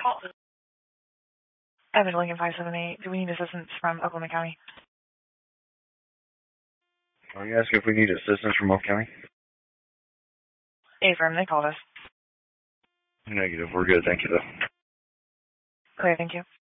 call? Evan Lincoln 578. Do we need assistance from Oklahoma County? Are you asking if we need assistance from Oak County? Affirm, they called us. Negative. We're good. Thank you, though. Okay, thank you.